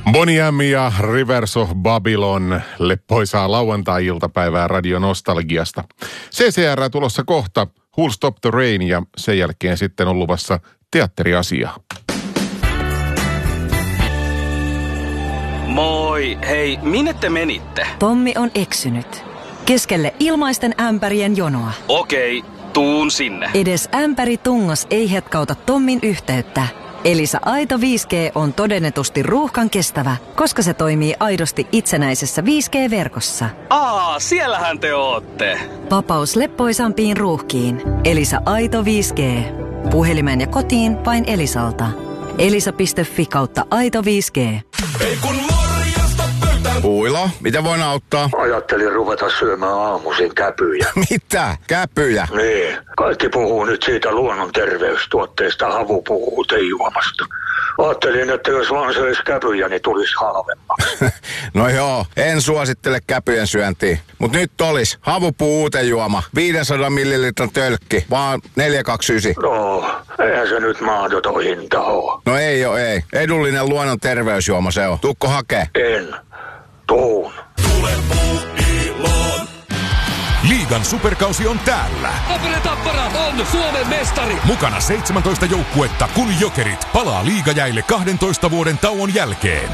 Boney M ja Rivers of Babylon, leppoisaa lauantai-iltapäivää Radio Nostalgiasta. CCR tulossa kohta, Who'll Stop the Rain, ja sen jälkeen sitten on luvassa teatteriasiaa. Moi, hei, minne te menitte? Tommi on eksynyt. Keskelle ilmaisten ämpärien jonoa. Okei, tuun sinne. Edes ämpäri tungos ei hetkauta Tommin yhteyttä. Elisa Aito 5G on todennetusti ruuhkan kestävä, koska se toimii aidosti itsenäisessä 5G-verkossa. Siellähän te ootte. Vapaus leppoisampiin ruuhkiin. Elisa Aito 5G. Puhelimeen ja kotiin vain Elisalta. elisa.fi/aito 5G. Ei kun morjesta pöytään. Uilo, mitä voin auttaa? Ajattelin ruveta syömään aamuisin käpyjä. Mitä? Käpyjä? Niin. Kaikki puhuu nyt siitä luonnon terveystuotteesta, havupuutejuomasta. Ajattelin, että jos vaan söisi käpyjä, niin tulisi halvemmaksi. No joo, en suosittele käpyjen syöntiä. Mut nyt olis havupuutejuoma, 500 millilitran tölkki, vaan 429. No, eihän se nyt mahdoton hinta oo. No ei. Edullinen luonnon terveysjuoma se on. Tuukko hakee? En. Tuun. Tule Puuiloon. Liigan superkausi on täällä. Tappara Tappara on Suomen mestari. Mukana 17 joukkuetta, kun Jokerit palaa liigajäille 12 vuoden tauon jälkeen.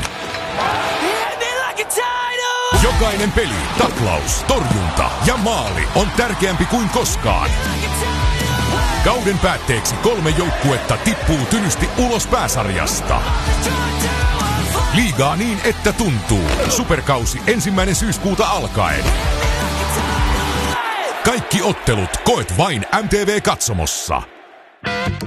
Jokainen peli, taklaus, torjunta ja maali on tärkeämpi kuin koskaan. Kauden päätteeksi 3 joukkuetta tippuu tylysti ulos pääsarjasta. Liigaa niin, että tuntuu. Superkausi 1. syyskuuta alkaen. Kaikki ottelut koet vain MTV Katsomossa.